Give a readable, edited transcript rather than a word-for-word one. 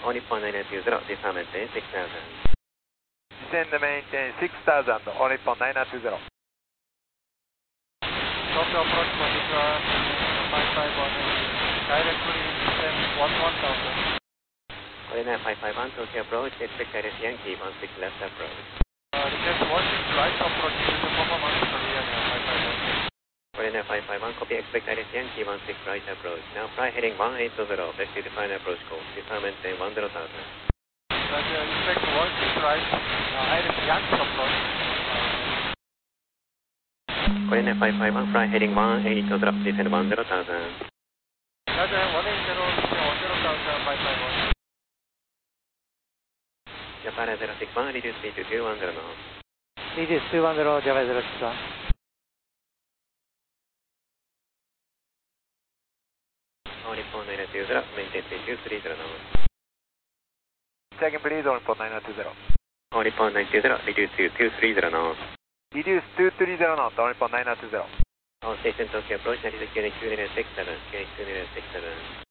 All Nippon 920, descend maintain 6000. Descend maintain 6000, All Nippon 920. Tokyo approach, konnichiwa, 551, directly descend 1000. Korean 551, Tokyo approach, expect direct Yankee 16 left approach. Request 16 right approach, use performance clear, 551. Korean 551, copy, expect direct Yankee 16 right approach. Now fly heading 180, best to final approach course, descend maintain 10,000. Roger, expect 16 right, direct Yankee approach. Korean 551, fly heading 180, descend 10,000. Roger, 180, descend 10,000, 551. Japan 061, reduce speed to 210 knots. Reduce 210, Java 061. All Nippon 920, maintain speed 230 knots. Second please, All Nippon 920. All Nippon 920, reduce to 230 knots. Reduce 230 knots, All Nippon 920. All station Tokyo approach, 96 QNX 267, QNX 267.